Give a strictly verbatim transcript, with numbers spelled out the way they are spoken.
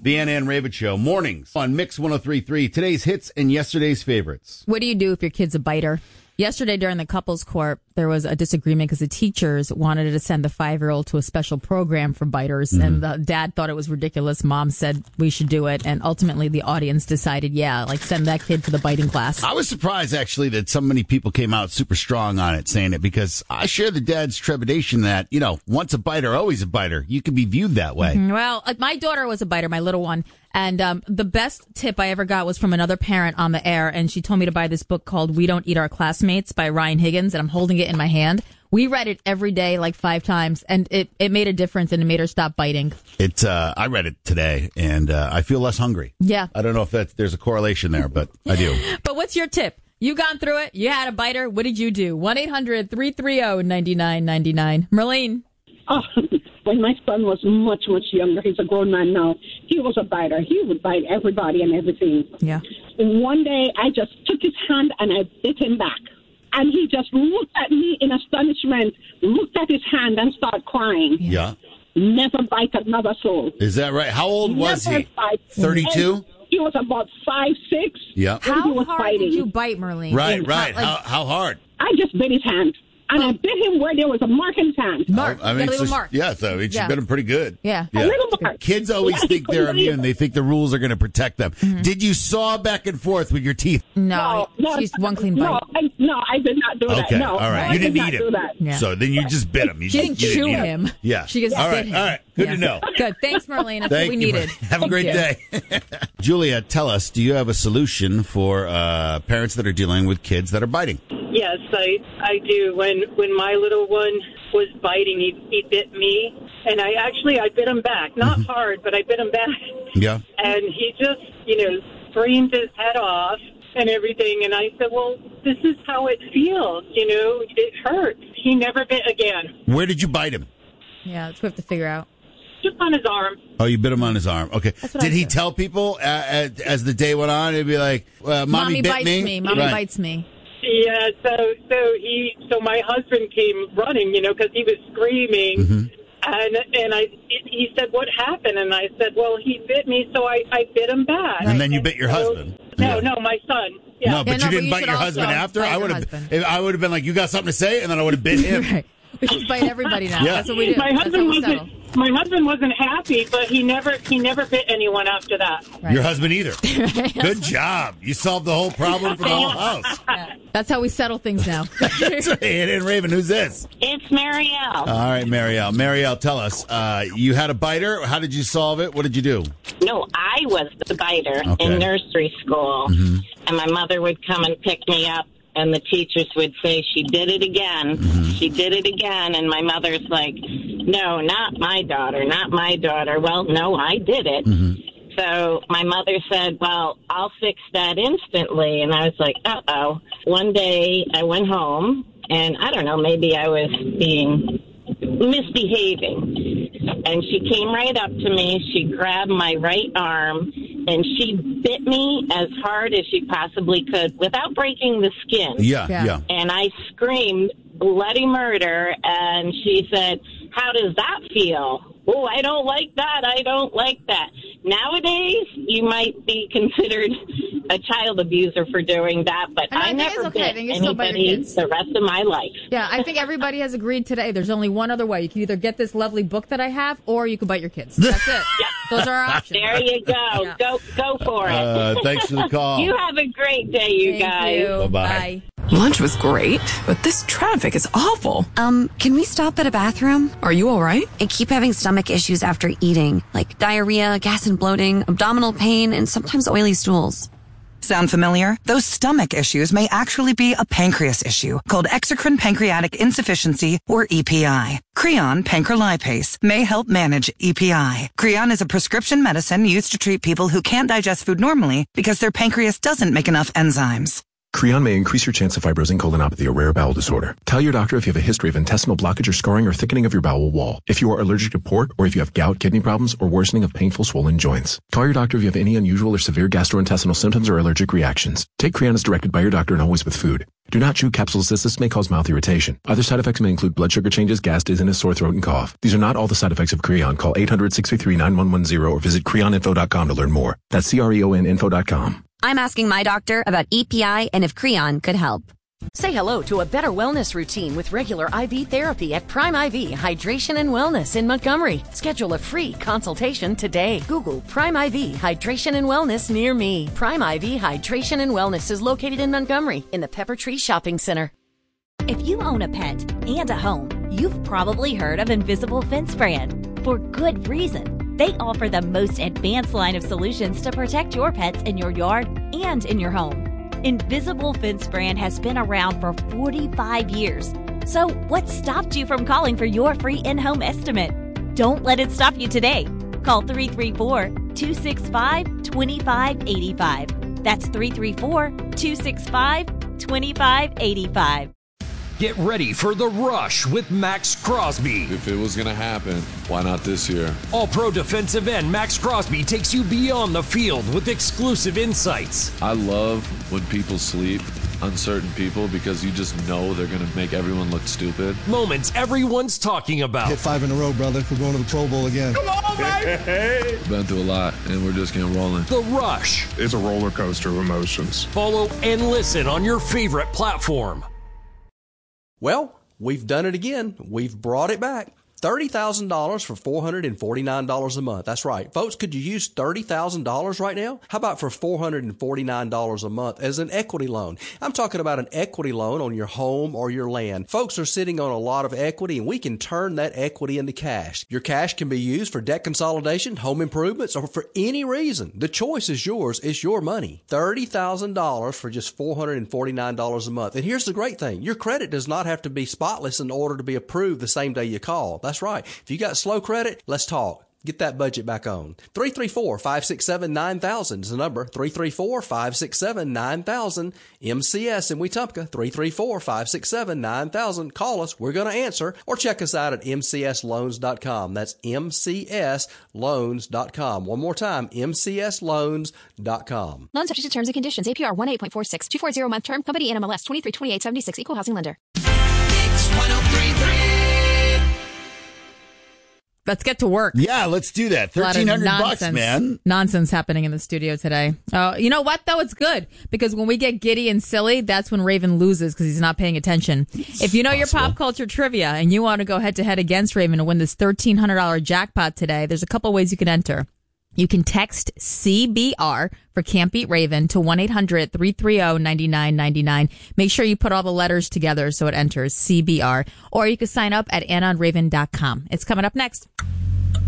The Ann Ann Ravitch Show, mornings on Mix one oh three point three. Today's hits and yesterday's favorites. What do you do if your kid's a biter? Yesterday during the couples court, there was a disagreement because the teachers wanted to send the five-year-old to a special program for biters, mm-hmm. and the dad thought it was ridiculous. Mom said we should do it, and ultimately the audience decided, yeah, like send that kid to the biting class. I was surprised, actually, that so many people came out super strong on it, saying it, because I share the dad's trepidation that, you know, once a biter, always a biter. You can be viewed that way. Mm-hmm. Well, like my daughter was a biter, my little one. And um, the best tip I ever got was from another parent on the air, and she told me to buy this book called We Don't Eat Our Classmates by Ryan Higgins, and I'm holding it in my hand. We read it every day, like five times, and it, it made a difference, and it made her stop biting. It, uh, I read it today, and uh, I feel less hungry. Yeah. I don't know if that's, there's a correlation there, but I do. But what's your tip? You've gone through it. You had a biter. What did you do? one eight hundred three three zero nine nine nine nine. Merlene. Oh, when my son was much, much younger, he's a grown man now, he was a biter. He would bite everybody and everything. Yeah. One day, I just took his hand and I bit him back. And he just looked at me in astonishment, looked at his hand and started crying. Yeah. Never bite another soul. Is that right? How old was Never he? thirty-two? He was about five, six. Yeah. How he was hard biting. did you bite, Merlene? Right, In, right. like, how, how hard? I just bit his hand. And Oh. I bit him where there was a mark in his hand. Mark. I You mean, got a it's little just- mark. yeah, so it should Yeah. been him pretty good. Yeah. Yeah. A little mark. Kids always Yeah, he think they're couldn't believe immune. it. They think the rules are going to protect them. Mm-hmm. Did you saw back and forth with your teeth? No, No, no, she's one clean no, bite. I, no, I did not do that. Okay, No, all right. no, You I didn't did not eat do him. that. Yeah. So then you just bit him. You She just- didn't you chew eat him. Yeah. She just all bit right, him. all right. Good Yeah. to know. Good. Thanks, Merlene. That's Thank what we you. needed. Have a great Thank you. day. Julia, tell us, do you have a solution for uh, parents that are dealing with kids that are biting? Yes, I I do. When when my little one was biting, he, he bit me, and I actually I bit him back. Not Mm-hmm. hard, but I bit him back. Yeah. And he just, you know, screamed his head off and everything. And I said, well, this is how it feels. You know, it hurts. He never bit again. Where did you bite him? Yeah, that's what we have to figure out. Just on his arm. Oh, you bit him on his arm. Okay. That's what Did I he do. tell people uh, as, as the day went on? It'd be like, uh, "Mommy, Mommy bit bites me." me. Mommy Right. bites me. Yeah, so so he so my husband came running, you know, because he was screaming, Mm-hmm. and and I he said, "What happened?" And I said, "Well, he bit me, so I, I bit him back." And then you bit your So- husband. No, Yeah. no, my son. Yeah. No, but Yeah, you no, but didn't you bite should your also husband after. bite I your would have. husband. I would have been like, "You got something to say," and then I would have bit him. Right. We should bite everybody now. Yeah. That's what we do. My That's how husband we settle. wasn't. My husband wasn't happy, but he never he never bit anyone after that. Right. Your husband either. Good job. You solved the whole problem for the whole house. Yeah. That's how we settle things now. That's right. And Raven, who's this? It's Marielle. All right, Marielle. Marielle, tell us. Uh, you had a biter. How did you solve it? What did you do? No, I was the biter Okay. in nursery school. Mm-hmm. And my mother would come and pick me up, and the teachers would say, she did it again. Mm-hmm. She did it again. And my mother's like, no, not my daughter, not my daughter. Well, no, I did it. Mm-hmm. So my mother said, well, I'll fix that instantly. And I was like, uh-oh. One day I went home, and I don't know, maybe I was being misbehaving. And she came right up to me. She grabbed my right arm, and she bit me as hard as she possibly could without breaking the skin. Yeah, Yeah. yeah. And I screamed bloody murder, and she said, how does that feel? Oh, I don't like that. I don't like that. Nowadays, you might be considered a child abuser for doing that, but And I I, think never it's okay. I bit think you still bite your anybody kids. the rest of my life. Yeah, I think everybody has agreed today. There's only one other way. You can either get this lovely book that I have, or you can bite your kids. That's it. Those are our options. There you go. Yeah. Go go for it. Uh, thanks for the call. You have a great day, you Thank guys. you. Bye-bye. Bye. Lunch was great, but this traffic is awful. Um, can we stop at a bathroom? Are you all right? I keep having stomach issues after eating, like diarrhea, gas and bloating, abdominal pain, and sometimes oily stools. Sound familiar? Those stomach issues may actually be a pancreas issue called exocrine pancreatic insufficiency, or E P I. Creon pancrelipase may help manage E P I. Creon is a prescription medicine used to treat people who can't digest food normally because their pancreas doesn't make enough enzymes. Creon may increase your chance of fibrosing colonopathy, a rare bowel disorder. Tell your doctor if you have a history of intestinal blockage or scarring or thickening of your bowel wall, if you are allergic to pork, or if you have gout, kidney problems, or worsening of painful swollen joints. Call your doctor if you have any unusual or severe gastrointestinal symptoms or allergic reactions. Take Creon as directed by your doctor and always with food. Do not chew capsules as this may cause mouth irritation. Other side effects may include blood sugar changes, gas, dizziness, sore throat, and cough. These are not all the side effects of Creon. Call eight hundred, six three three, nine one one zero or visit creon info dot com to learn more. That's C R E O N info dot com. I'm asking my doctor about E P I and if Creon could help. Say hello to a better wellness routine with regular I V therapy at Prime I V Hydration and Wellness in Montgomery. Schedule a free consultation today. Google Prime I V Hydration and Wellness near me. Prime I V Hydration and Wellness is located in Montgomery in the Pepper Tree Shopping Center. If you own a pet and a home, you've probably heard of Invisible Fence Brand. For good reason. They offer the most advanced line of solutions to protect your pets in your yard and in your home. Invisible Fence Brand has been around for forty-five years. So what stopped you from calling for your free in-home estimate? Don't let it stop you today. Call three three four, two six five, two five eight five. That's three three four, two six five, two five eight five. Get ready for The Rush with Max Crosby. If it was going to happen, why not this year? All-pro defensive end Max Crosby takes you beyond the field with exclusive insights. I love when people sleep, uncertain people, because you just know they're going to make everyone look stupid. Moments everyone's talking about. Hit five in a row, brother. We're going to the Pro Bowl again. Come on, baby! Been through a lot, and we're just getting rolling. The Rush. It's a roller coaster of emotions. Follow and listen on your favorite platform. Well, we've done it again. We've brought it back. thirty thousand dollars for four hundred forty-nine dollars a month. That's right. Folks, could you use thirty thousand dollars right now? How about for four hundred forty-nine dollars a month as an equity loan? I'm talking about an equity loan on your home or your land. Folks are sitting on a lot of equity, and we can turn that equity into cash. Your cash can be used for debt consolidation, home improvements, or for any reason. The choice is yours. It's your money. thirty thousand dollars for just four hundred forty-nine dollars a month. And here's the great thing. Your credit does not have to be spotless in order to be approved the same day you call. That's right. If you got slow credit, let's talk. Get that budget back on. three three four, five six seven, nine thousand is the number. three three four, five six seven, nine thousand. M C S in Wetumpka. three three four, five six seven, nine thousand. Call us. We're going to answer. Or check us out at M C S loans dot com. That's M C S loans dot com. One more time, M C S loans dot com. Loan subject to terms and conditions. A P R one eight point four six. two forty month term. Company N M L S twenty-three twenty-eight seventy-six. Equal housing lender. Let's get to work. Yeah, let's do that. thirteen hundred bucks, man. Nonsense happening in the studio today. Uh, you know what, though? It's good because when we get giddy and silly, that's when Raven loses because he's not paying attention. If you know your pop culture trivia and you want to go head to head against Raven to win this thirteen hundred dollars jackpot today, there's a couple ways you can enter. You can text C B R for Can't Beat Raven to one eight hundred, three three zero, nine nine nine nine. Make sure you put all the letters together so it enters C B R. Or you can sign up at anna and raven dot com. It's coming up next.